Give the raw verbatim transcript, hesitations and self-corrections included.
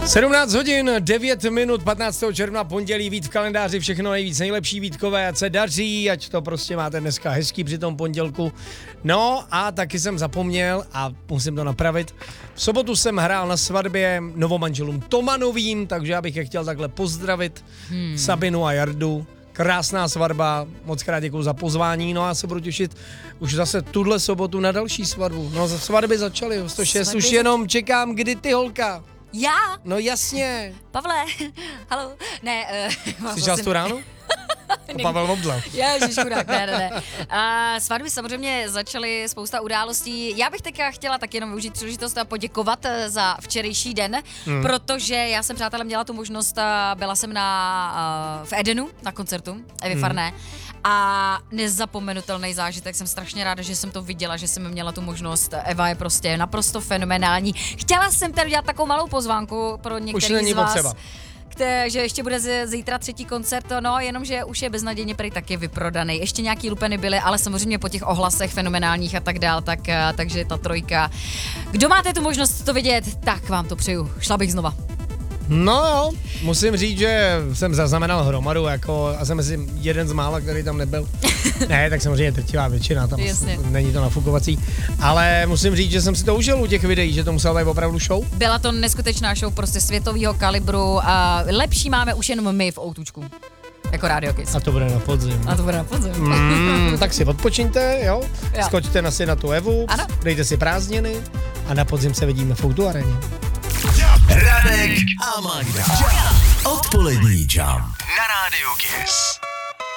sedmnáct hodin, devět minut, patnáctého června, pondělí, Vít v kalendáři, všechno nejvíc, nejlepší Vítkové, ať se daří, ať to prostě máte dneska hezký při tom pondělku. No a taky jsem zapomněl a musím to napravit. V sobotu jsem hrál na svatbě novomanželům Tomanovým, takže já bych je chtěl takhle pozdravit, hmm. Sabinu a Jardu. Krásná svatba, moc krát děkuju za pozvání, no a se budu těšit už zase tuhle sobotu na další svatbu. No svatby začaly, sto šest, svatby už jenom čekám, kdy ty holka. Já? No jasně. Pavle, halo, ne. Uh, Slyšel jsi tu ránu? Pavel Vobdla. Ježiš, chudák, ne, ne, ne. Uh, svatby samozřejmě začaly, spousta událostí. Já bych teďka chtěla tak jenom využít příležitost a poděkovat za včerejší den, hmm. protože já jsem, přátelé, měla tu možnost, byla jsem na, uh, v Edenu na koncertu Evy hmm. Farné a nezapomenutelný zážitek. Jsem strašně ráda, že jsem to viděla, že jsem měla tu možnost. Eva je prostě naprosto fenomenální. Chtěla jsem tady udělat takovou malou pozvánku pro některý z vás. Potřeba. Které, že ještě bude z, zítra třetí koncert, no, jenomže už je beznadějně prý taky vyprodaný. Ještě nějaký lupeny byly, ale samozřejmě po těch ohlasech fenomenálních a tak dál, tak, takže ta trojka. Kdo máte tu možnost to vidět, tak vám to přeju. Šla bych znova. No jo, musím říct, že jsem zaznamenal hromadu, jako, a jsem mezi jeden z mála, který tam nebyl. Ne, tak samozřejmě drtivá většina, tam není to nafukovací. Ale musím říct, že jsem si to užil u těch videí, že to musela být opravdu show. Byla to neskutečná show, prostě světového kalibru a lepší máme už jenom my v Outučku. Jako Radio Kiss. A to bude na podzim. A to bude na podzim. Mm, tak si odpočiňte, jo? jo. Skočte na si na tu Evu, ano. Dejte si prázdniny a na podzim se vidíme v Outu areně. Radek a Magda. Odpolední jump na Radio Kiss.